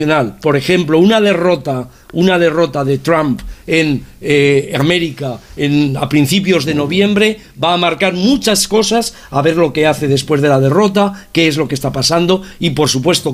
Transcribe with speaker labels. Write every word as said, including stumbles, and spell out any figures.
Speaker 1: Por ejemplo, una derrota, una derrota de Trump en eh, América en, a principios de noviembre va a marcar muchas cosas, a ver lo que hace después de la derrota, qué es lo que está pasando y, por supuesto,